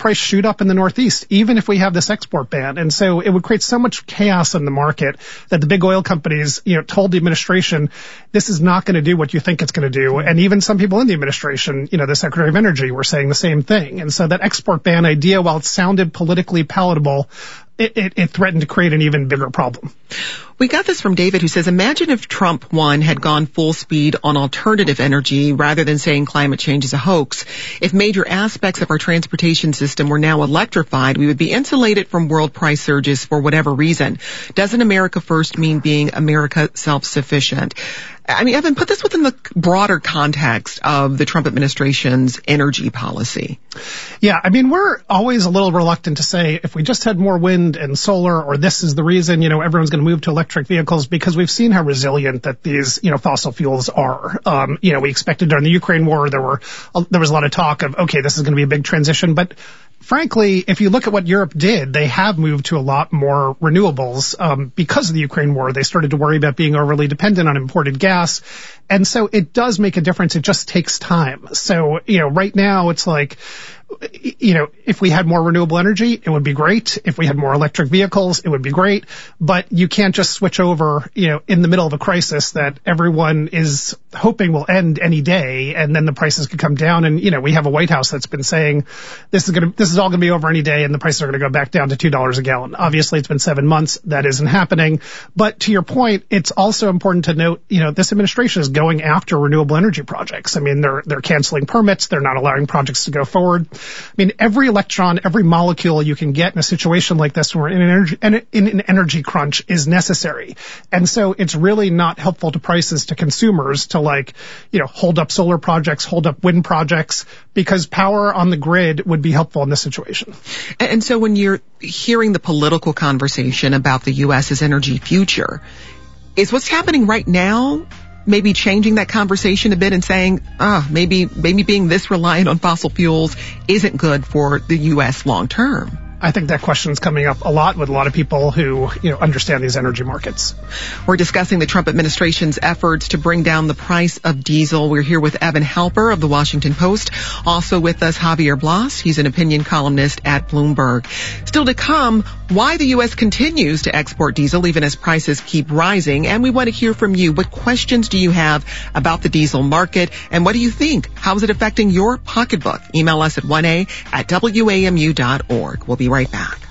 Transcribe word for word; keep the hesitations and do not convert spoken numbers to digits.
price shoot up in the Northeast, even if we have this export ban. And so it would create so much chaos in the market that the big oil companies, you know, told the administration, this is not going to do what you think it's going to do. And even some people in the administration, you know, the Secretary of Energy were saying the same thing. And so that export ban idea, while it sounded politically palatable, It, it, it threatened to create an even bigger problem. We got this from David, who says, imagine if Trump one had gone full speed on alternative energy rather than saying climate change is a hoax. If major aspects of our transportation system were now electrified, we would be insulated from world price surges for whatever reason. Doesn't America first mean being America self-sufficient? I mean, Evan, put this within the broader context of the Trump administration's energy policy. Yeah, I mean, we're always a little reluctant to say if we just had more wind and solar, or this is the reason, you know, everyone's going to move to electric vehicles, because we've seen how resilient that these, you know, fossil fuels are. Um, you know, we expected during the Ukraine war, there were, there was a lot of talk of, okay, this is going to be a big transition, but frankly, if you look at what Europe did, they have moved to a lot more renewables. Um, because of the Ukraine war, they started to worry about being overly dependent on imported gas. And so it does make a difference. It just takes time. So, you know, right now it's like, you know, if we had more renewable energy, it would be great. If we had more electric vehicles, it would be great. But you can't just switch over, you know, in the middle of a crisis that everyone is hoping will end any day, and then the prices could come down. And, you know, we have a White House that's been saying this is going to, this is all going to be over any day, and the prices are going to go back down to two dollars a gallon. Obviously, it's been seven months. That isn't happening. But to your point, it's also important to note, you know, this administration is going after renewable energy projects. I mean, they're, they're canceling permits. They're not allowing projects to go forward. I mean, every electron, every molecule you can get in a situation like this where in an energy, in an energy crunch is necessary. And so it's really not helpful to prices, to consumers, to like, you know, hold up solar projects, hold up wind projects, because power on the grid would be helpful in this situation. And so when you're hearing the political conversation about the U S's energy future, is what's happening right now maybe changing that conversation a bit and saying, ah, maybe, maybe being this reliant on fossil fuels isn't good for the U S long term? I think that question is coming up a lot with a lot of people who, you know, understand these energy markets. We're discussing the Trump administration's efforts to bring down the price of diesel. We're here with Evan Halper of the Washington Post. Also with us, Javier Blas. He's an opinion columnist at Bloomberg. Still to come, why the U S continues to export diesel even as prices keep rising. And we want to hear from you. What questions do you have about the diesel market? And what do you think? How is it affecting your pocketbook? Email us at one a at W A M U dot org. We'll be right back.